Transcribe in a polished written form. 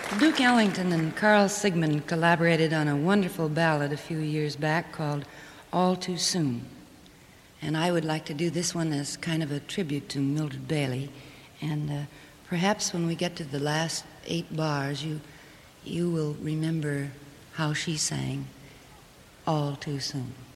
Duke Ellington and Carl Sigmund collaborated on a wonderful ballad a few years back called All Too Soon. And I would like to do this one as kind of a tribute to Mildred Bailey. And perhaps when we get to the last 8 bars, you will remember how she sang All Too Soon.